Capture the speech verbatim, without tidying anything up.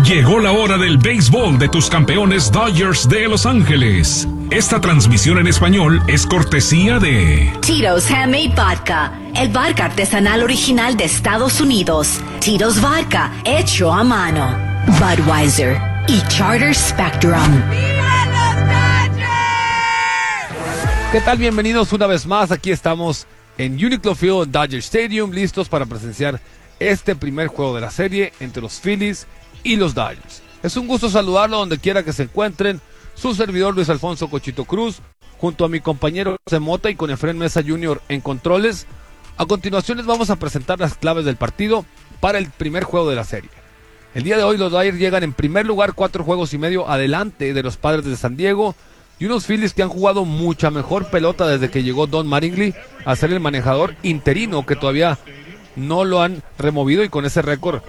Llegó la hora del béisbol de tus campeones Dodgers de Los Ángeles. Esta transmisión en español es cortesía de Tito's Handmade Vodka, el vodka artesanal original de Estados Unidos. Tito's Vodka, hecho a mano. Budweiser y Charter Spectrum. ¿Qué tal? Bienvenidos una vez más. Aquí estamos en Uniqlo Field, Dodger Stadium, listos para presenciar este primer juego de la serie entre los Phillies y los Dodgers. Es un gusto saludarlo donde quiera que se encuentren. Su servidor Luis Alfonso Cochito Cruz, junto a mi compañero José Mota y con Efren Mesa junior en controles. A continuación les vamos a presentar las claves del partido para el primer juego de la serie. El día de hoy los Dodgers llegan en primer lugar cuatro juegos y medio adelante de los Padres de San Diego y unos Phillies que han jugado mucha mejor pelota desde que llegó Don Mattingly a ser el manejador interino, que todavía no lo han removido, y con ese récord